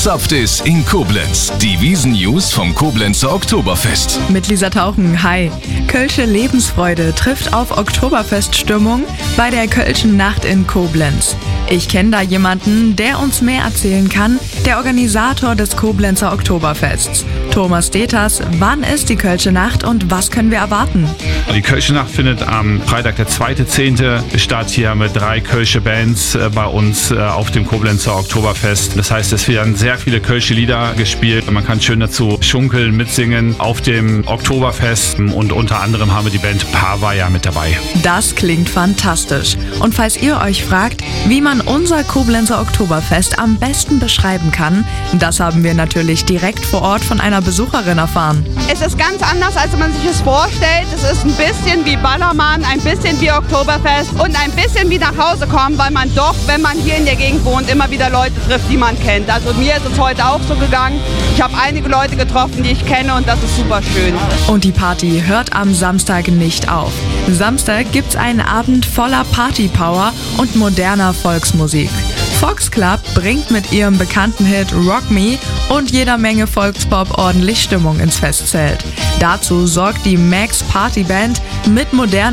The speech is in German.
Was saft ist in Koblenz? Die Wiesn-News vom Koblenzer Oktoberfest. Mit Lisa Tauchen, hi. Kölsche Lebensfreude trifft auf Oktoberfeststimmung bei der Kölschen Nacht in Koblenz. Ich kenne da jemanden, der uns mehr erzählen kann, der Organisator des Koblenzer Oktoberfests. Thomas Deters, wann ist die Kölsche Nacht und was können wir erwarten? Die Kölsche Nacht findet am Freitag, der 2.10. statt, hier mit 3 Kölsche Bands bei uns auf dem Koblenzer Oktoberfest. Das heißt, es werden sehr viele Kölsche Lieder gespielt. Man kann schön dazu schunkeln, mitsingen auf dem Oktoberfest und unter anderem haben wir die Band Pavaya mit dabei. Das klingt fantastisch. Und falls ihr euch fragt, wie man unser Koblenzer Oktoberfest am besten beschreiben kann, das haben wir natürlich direkt vor Ort von einer Besucherin erfahren. Es ist ganz anders, als man sich es vorstellt. Es ist ein bisschen wie Ballermann, ein bisschen wie Oktoberfest und ein bisschen wie nach Hause kommen, weil man doch, wenn man hier in der Gegend wohnt, immer wieder Leute trifft, die man kennt. Also mir ist es heute auch so gegangen. Ich habe einige Leute getroffen, die ich kenne und das ist super schön. Und die Party hört am Samstag nicht auf. Samstag gibt's einen Abend voller Partypower und moderner Volksmusik. Fox Club bringt mit ihrem bekannten Hit Rock Me und jeder Menge Volkspop ordentlich Stimmung ins Festzelt. Dazu sorgt die Max Party Band mit modernen